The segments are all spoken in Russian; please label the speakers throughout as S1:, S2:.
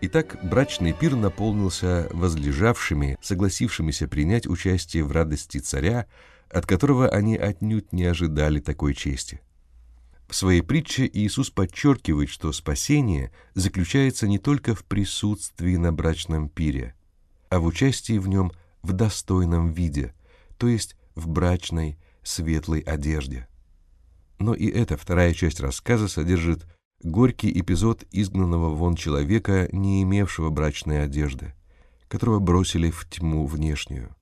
S1: Итак, брачный пир наполнился возлежавшими, согласившимися принять участие в радости царя, от которого они отнюдь не ожидали такой чести. В своей притче Иисус подчеркивает, что спасение заключается не только в присутствии на брачном пире, а в участии в нем в достойном виде, то есть в брачной светлой одежде. Но и эта вторая часть рассказа содержит горький эпизод изгнанного вон человека, не имевшего брачной одежды, которого бросили в тьму внешнюю.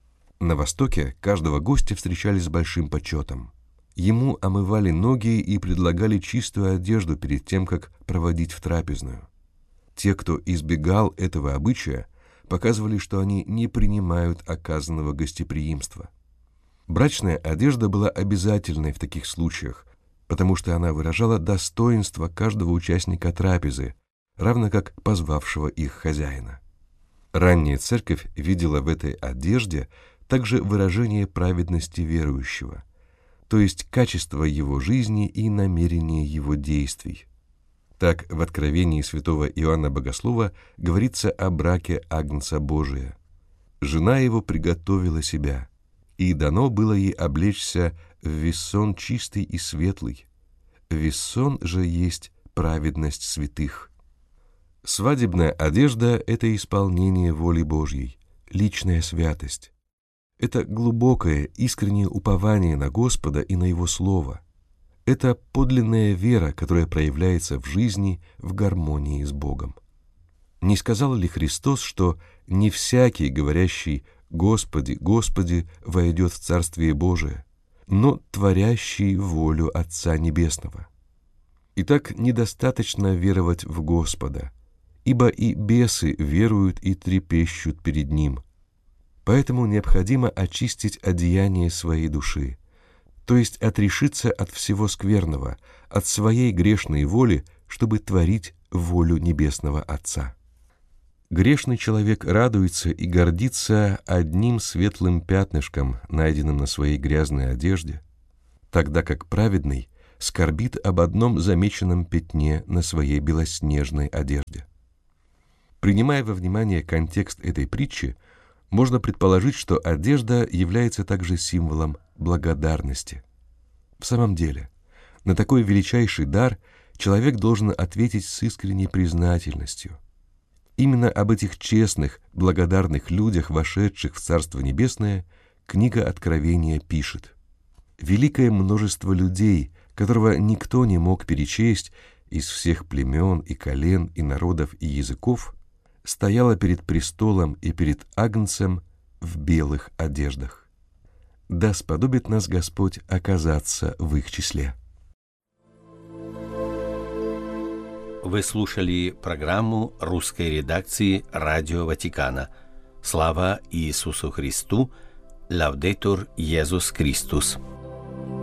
S1: На Востоке каждого гостя встречали с большим почетом. Ему омывали ноги и предлагали чистую одежду перед тем, как проводить в трапезную. Те, кто избегал этого обычая, показывали, что они не принимают оказанного гостеприимства. Брачная одежда была обязательной в таких случаях, потому что она выражала достоинство каждого участника трапезы, равно как позвавшего их хозяина. Ранняя церковь видела в этой одежде также выражение праведности верующего, то есть качество его жизни и намерение его действий. Так в Откровении святого Иоанна Богослова говорится о браке Агнца Божия. «Жена его приготовила себя, и дано было ей облечься в вессон чистый и светлый. Вессон же есть праведность святых». Свадебная одежда — это исполнение воли Божьей, личная святость. Это глубокое, искреннее упование на Господа и на Его Слово. Это подлинная вера, которая проявляется в жизни в гармонии с Богом. Не сказал ли Христос, что не всякий, говорящий «Господи, Господи», войдет в Царствие Божие, но творящий волю Отца Небесного? Итак, недостаточно веровать в Господа, ибо и бесы веруют и трепещут перед Ним. Поэтому необходимо очистить одеяние своей души, то есть отрешиться от всего скверного, от своей грешной воли, чтобы творить волю Небесного Отца. Грешный человек радуется и гордится одним светлым пятнышком, найденным на своей грязной одежде, тогда как праведный скорбит об одном замеченном пятне на своей белоснежной одежде. Принимая во внимание контекст этой притчи, можно предположить, что одежда является также символом благодарности. В самом деле, на такой величайший дар человек должен ответить с искренней признательностью. Именно об этих честных, благодарных людях, вошедших в Царство Небесное, книга Откровения пишет: «Великое множество людей, которого никто не мог перечесть, из всех племен и колен и народов и языков, стояла перед престолом и перед Агнцем в белых одеждах. Да сподобит нас Господь оказаться в их числе».
S2: Вы слушали программу русской редакции Радио Ватикана. Слава Иисусу Христу! Лаудетур Иисус Христос!